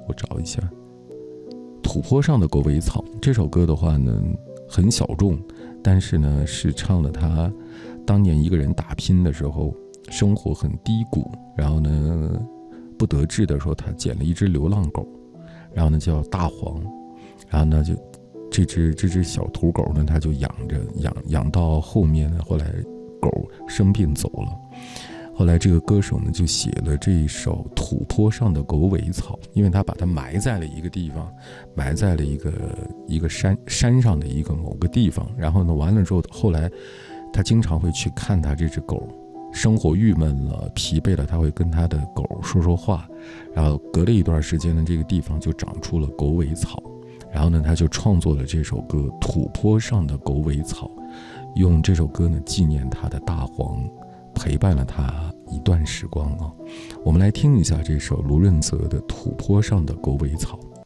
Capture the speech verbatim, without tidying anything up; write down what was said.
我找一下土坡上的狗尾草。这首歌的话呢很小众，但是呢是唱了他当年一个人打拼的时候，生活很低谷，然后呢不得志的时候，他捡了一只流浪狗，然后呢叫大黄，然后呢就这只这只小土狗呢，他就养着养养到后面呢，后来狗生病走了，后来这个歌手呢就写了这一首土坡上的狗尾草，因为他把它埋在了一个地方，埋在了一个一个山山上的一个某个地方，然后呢完了之后，后来他经常会去看他这只狗，生活郁闷了疲惫了，他会跟他的狗说说话，然后隔了一段时间呢，这个地方就长出了狗尾草，然后呢他就创作了这首歌《土坡上的狗尾草》，用这首歌呢纪念他的大黄陪伴了他一段时光啊。我们来听一下这首卢润泽的《土坡上的狗尾草》。